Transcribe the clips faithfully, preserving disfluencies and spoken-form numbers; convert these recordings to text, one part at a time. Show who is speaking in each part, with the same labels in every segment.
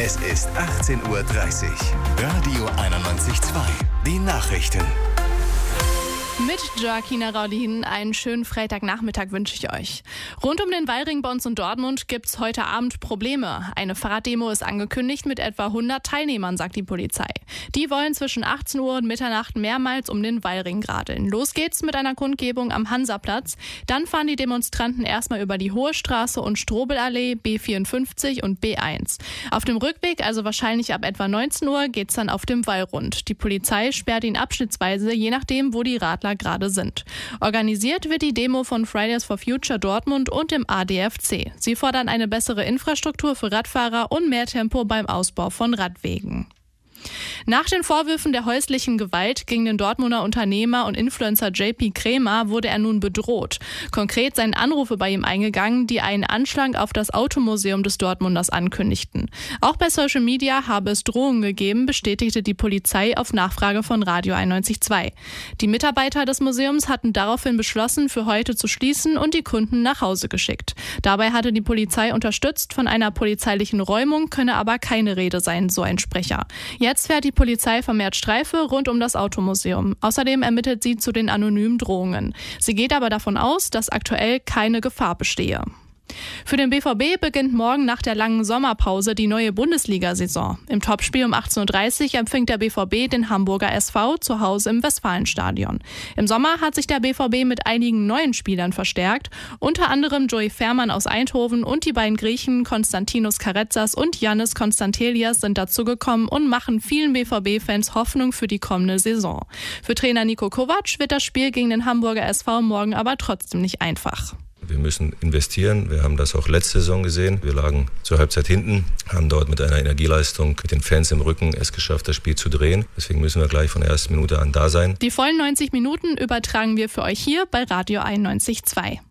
Speaker 1: Es ist achtzehn Uhr dreißig. Radio einundneunzig Komma zwei. Die Nachrichten.
Speaker 2: Mit Joaquina Raulin einen schönen Freitagnachmittag wünsche ich euch. Rund um den Wallring bei uns in Dortmund gibt's heute Abend Probleme. Eine Fahrraddemo ist angekündigt mit etwa hundert Teilnehmern, sagt die Polizei. Die wollen zwischen achtzehn Uhr und Mitternacht mehrmals um den Wallring radeln. Los geht's mit einer Kundgebung am Hansaplatz. Dann fahren die Demonstranten erstmal über die Hohe Straße und Strobelallee, B vierundfünfzig und B eins. Auf dem Rückweg, also wahrscheinlich ab etwa neunzehn Uhr, geht's dann auf dem Wallrund. Die Polizei sperrt ihn abschnittsweise, je nachdem, wo die Radler gerade sind. Organisiert wird die Demo von Fridays for Future Dortmund und dem A D F C. Sie fordern eine bessere Infrastruktur für Radfahrer und mehr Tempo beim Ausbau von Radwegen. Nach den Vorwürfen der häuslichen Gewalt gegen den Dortmunder Unternehmer und Influencer J P Krämer wurde er nun bedroht. Konkret seien Anrufe bei ihm eingegangen, die einen Anschlag auf das Automuseum des Dortmunders ankündigten. Auch bei Social Media habe es Drohungen gegeben, bestätigte die Polizei auf Nachfrage von Radio einundneunzig Komma zwei. Die Mitarbeiter des Museums hatten daraufhin beschlossen, für heute zu schließen und die Kunden nach Hause geschickt. Dabei hatte die Polizei unterstützt, von einer polizeilichen Räumung könne aber keine Rede sein, so ein Sprecher. Jetzt fährt die Polizei vermehrt Streife rund um das Automuseum. Außerdem ermittelt sie zu den anonymen Drohungen. Sie geht aber davon aus, dass aktuell keine Gefahr bestehe. Für den B V B beginnt morgen nach der langen Sommerpause die neue Bundesliga-Saison. Im Topspiel um achtzehn Uhr dreißig empfängt der B V B den Hamburger S V zu Hause im Westfalenstadion. Im Sommer hat sich der B V B mit einigen neuen Spielern verstärkt, unter anderem Joey Ferrmann aus Eindhoven und die beiden Griechen Konstantinos Karetsas und Yannis Konstantelias sind dazugekommen und machen vielen B V B-Fans Hoffnung für die kommende Saison. Für Trainer Niko Kovac wird das Spiel gegen den Hamburger S V morgen aber trotzdem nicht einfach.
Speaker 3: Wir müssen investieren. Wir haben das auch letzte Saison gesehen. Wir lagen zur Halbzeit hinten, haben dort mit einer Energieleistung, mit den Fans im Rücken es geschafft, das Spiel zu drehen. Deswegen müssen wir gleich von der ersten Minute an da sein.
Speaker 2: Die vollen neunzig Minuten übertragen wir für euch hier bei Radio einundneunzig Komma zwei.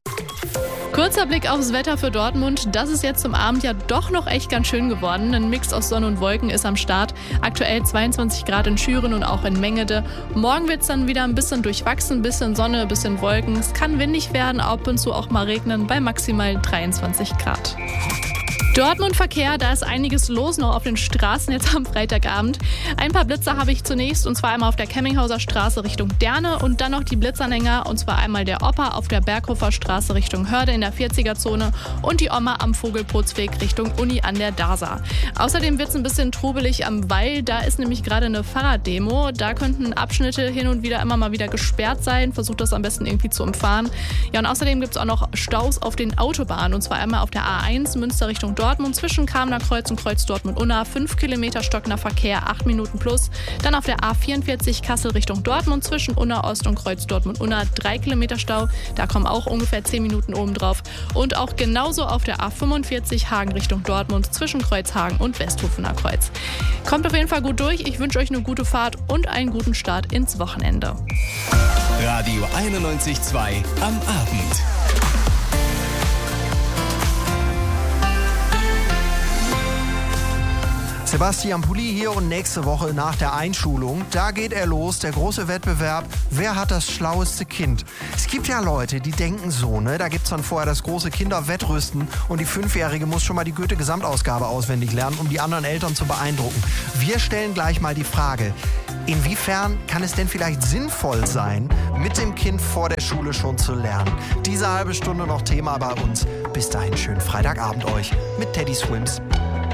Speaker 2: Kurzer Blick aufs Wetter für Dortmund. Das ist jetzt zum Abend ja doch noch echt ganz schön geworden. Ein Mix aus Sonne und Wolken ist am Start. Aktuell zweiundzwanzig Grad in Schüren und auch in Mengede. Morgen wird es dann wieder ein bisschen durchwachsen, ein bisschen Sonne, ein bisschen Wolken. Es kann windig werden, ab und zu auch mal regnen bei maximal dreiundzwanzig Grad. Dortmund-Verkehr, da ist einiges los noch auf den Straßen jetzt am Freitagabend. Ein paar Blitzer habe ich zunächst, und zwar einmal auf der Kemminghauser Straße Richtung Derne und dann noch die Blitzanhänger, und zwar einmal der Opa auf der Berghofer Straße Richtung Hörde in der vierziger-Zone und die Oma am Vogelputzweg Richtung Uni an der Dasa. Außerdem wird es ein bisschen trubelig am Wall, da ist nämlich gerade eine Fahrraddemo. Da könnten Abschnitte hin und wieder immer mal wieder gesperrt sein. Versucht das am besten irgendwie zu umfahren. Ja, und außerdem gibt es auch noch Staus auf den Autobahnen, und zwar einmal auf der A eins Münster Richtung Dortmund zwischen Kamener Kreuz und Kreuz Dortmund-Unna, fünf Kilometer stockender Verkehr, acht Minuten plus. Dann auf der A vierundvierzig Kassel Richtung Dortmund zwischen Unna Ost und Kreuz Dortmund-Unna, drei Kilometer Stau. Da kommen auch ungefähr zehn Minuten oben drauf. Und auch genauso auf der A fünfundvierzig Hagen Richtung Dortmund zwischen Kreuzhagen und Westhofener Kreuz. Kommt auf jeden Fall gut durch. Ich wünsche euch eine gute Fahrt und einen guten Start ins Wochenende.
Speaker 1: Radio einundneunzig Komma zwei am Abend.
Speaker 4: Sebastian Pulli hier und nächste Woche nach der Einschulung, da geht er los, der große Wettbewerb, wer hat das schlaueste Kind? Es gibt ja Leute, die denken so, ne? Da gibt's dann vorher das große Kinderwettrüsten und die Fünfjährige muss schon mal die Goethe-Gesamtausgabe auswendig lernen, um die anderen Eltern zu beeindrucken. Wir stellen gleich mal die Frage, inwiefern kann es denn vielleicht sinnvoll sein, mit dem Kind vor der Schule schon zu lernen? Diese halbe Stunde noch Thema bei uns. Bis dahin schönen Freitagabend euch mit Teddy Swims.